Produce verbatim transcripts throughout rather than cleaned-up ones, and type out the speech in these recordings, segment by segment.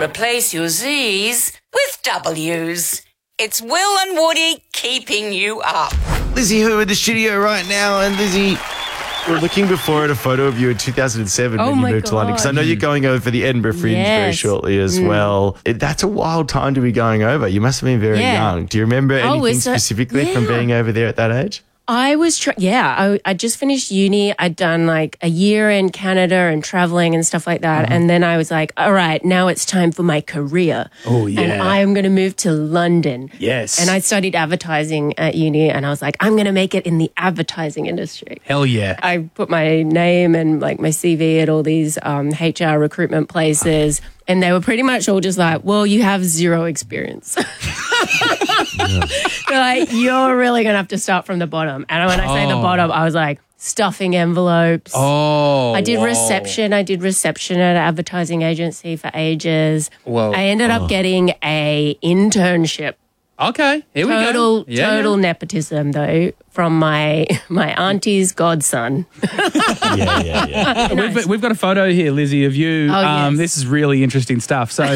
Replace your Z's with W's. It's Will and Woody keeping you up. Lizzie Who in the studio right now. And Lizzie, we're looking before at a photo of you in two thousand seven Oh when you my moved to London. Because I know you're going over for the Edinburgh Fringe very Yes. shortly as Mm. well. It, that's a wild time to be going over. You must have been very Yeah. young. Do you remember Oh, anything it's a- specifically from yeah. being over there at that age? I was, tra- yeah, I, I just finished uni. I'd done like a year in Canada and traveling and stuff like that. And then I was like, all right, now it's time for my career. Oh, yeah. And I'm going to move to London. Yes. And I studied advertising at uni and I was like, I'm going to make it in the advertising industry. Hell yeah. I put my name and like my C V at all these um, H R recruitment places. And they were pretty much all just like, well, you have zero experience. They're like, you're really going to have to start from the bottom. And when I say the Oh. bottom, I was like, stuffing envelopes. Oh. I did whoa. reception. I did reception at an advertising agency for ages. Whoa. I ended up getting a internship. Okay, here we Total, go. Yeah, total yeah. nepotism though from my my auntie's godson. Yeah, yeah, yeah. We've, we've got a photo here, Lizzie, of you. Oh, um, yes. This is really interesting stuff. So,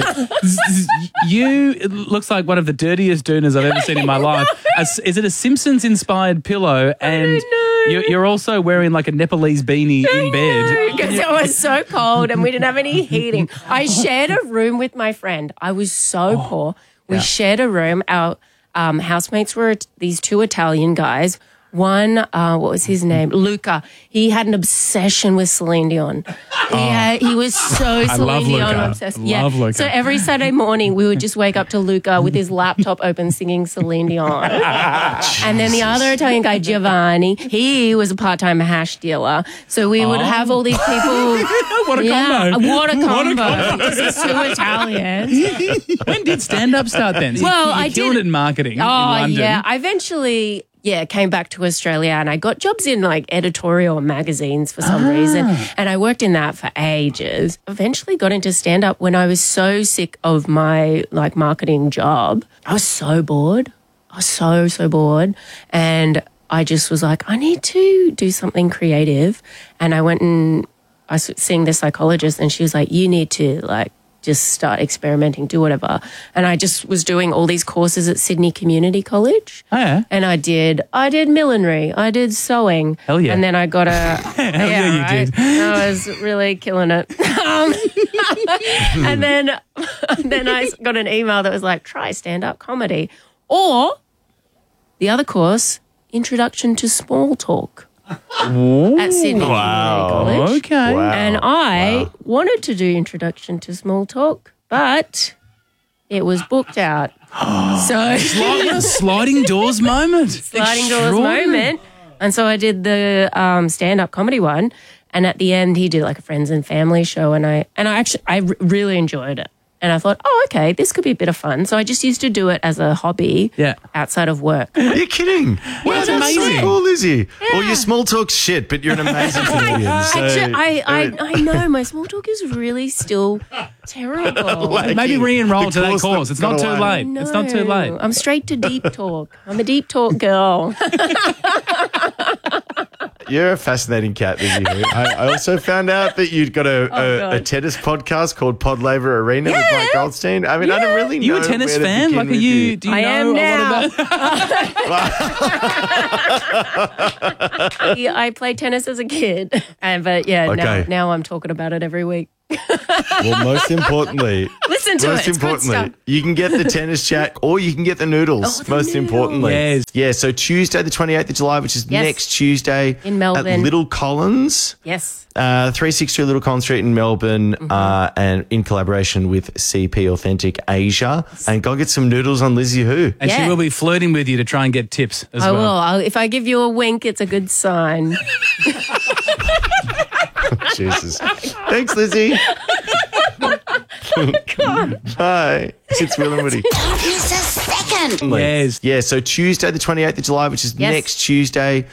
you it looks like one of the dirtiest dooners I've ever seen in my life. A, is it a Simpsons-inspired pillow? And know. You're, you're also wearing like a Nepalese beanie in bed. Because it was so cold and we didn't have any heating. I shared a room with my friend. I was so poor. We yeah. shared a room. Our um, housemates were these two Italian guys. One, uh, what was his name? Luca. He had an obsession with Celine Dion. He, had, he was so Celine love Dion Luca. obsessed. I yeah. love Luca. So every Saturday morning, we would just wake up to Luca with his laptop open singing Celine Dion. And then the other Italian guy, Giovanni, he was a part-time hash dealer. So we would Oh. have all these people. What a yeah, combo. What a combo. combo. Because it's two Italians. When did stand-up start then? So Well, you, you I killed did- it in marketing Oh, in London. yeah. I eventually, yeah, came back to Australia and I got jobs in like editorial magazines for some Ah. reason. And I worked in that for ages. Eventually got into stand up when I was so sick of my like marketing job. I was so bored. I was so, so bored. And I just was like, I need to do something creative. And I went and I was seeing the psychologist and she was like, you need to like, just start experimenting, do whatever. And I just was doing all these courses at Sydney Community College. Oh, yeah. And I did, I did millinery, I did sewing. Hell yeah. And then I got a, Hell yeah, you right? did. I was really killing it. Um, and then, and then I got an email that was like, try stand-up comedy. Or the other course, Introduction to Small Talk. At Sydney Wow. Community College. Okay. Wow. And I wanted to do Introduction to Small Talk, but it was booked out. so Sliding, sliding doors moment. sliding doors Extraordinary. moment. And so I did the um, stand-up comedy one. And at the end, he did like a friends and family show. And I and I actually, I r- really enjoyed it. And I thought, oh, okay, this could be a bit of fun. So I just used to do it as a hobby Yeah. outside of work. Are you kidding? Wow, that's that's so amazing. cool, Lizzie. Well, your small talk's shit, but you're an amazing comedian. So, Actually, I, I, I know my small talk is really still terrible. Like- Maybe re-enroll The to that course course. that It's not got too away. late. It's not too late. I'm straight to deep talk. I'm a deep talk girl. You're a fascinating cat, Lizzie. I, I also found out that you'd got a, Oh, a, God. a tennis podcast called Pod Laver Arena with Yeah. Mike Goldstein. I mean, I don't really know. You a tennis where to fan? begin Like, are with you? Do you I know am a now. lot about? Yeah, I played tennis as a kid, and but yeah, now, Okay. now I'm talking about it every week. Well, most importantly, Listen to most it. It's good importantly, stuff. you can get the tennis chat or you can get the noodles. Oh, the most noodles. importantly, Yes. yeah. So Tuesday, the twenty-eighth of July, which is Yes. next Tuesday In Melbourne. at Little Collins. Yes. Uh, three sixty Little Collins Street in Melbourne, Mm-hmm. uh, and in collaboration with C P Authentic Asia. And go get some noodles on Lizzie Who. And she Yeah. will be flirting with you to try and get tips as I well. will. I'll, if I give you a wink, it's a good sign. Jesus. Thanks, Lizzie. Bye. It's Will and Woody. Don't miss a second. Yes. Yeah, so Tuesday, the twenty-eighth of July, which is Yes. next Tuesday.